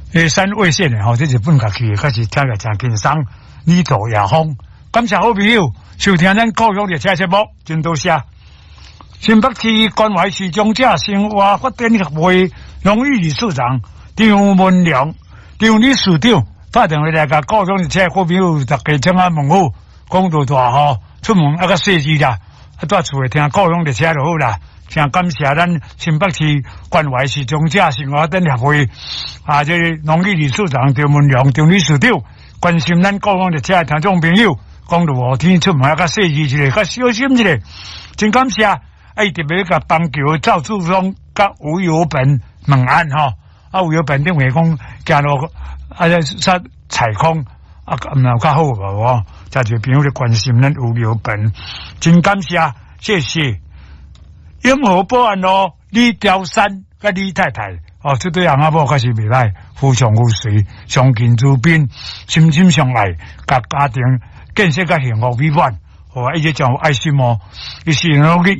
山卫线的吼，这日本家去，可是听个真轻松，旅途也风。感谢好朋友收听咱故乡列车节目，真多谢。新北市关怀市长者生活发展协会荣誉理事长张文良、张理事长打电话来甲故乡列车好朋友大家请问好，讲到大吼，出门个细致啦，在厝诶听故乡列车就好啦。请感谢咱新北市关怀市长者生活发展协会这荣誉理事长张文良、张理事长关心咱故乡列车听众朋友。讲到雨天出门较细致一个，较小心一个，真感谢。特别甲邦桥赵志忠甲吴友本问安吼，吴友本认为讲行路采空有较好无？真侪朋友咧关心咱吴友本，真感谢，谢谢。永和保安路李雕山甲李太太这对翁仔某确实袂歹，夫唱妇随，相敬如宾，心心相爱，甲家庭建设甲幸福美满，一直真有爱心伊是努力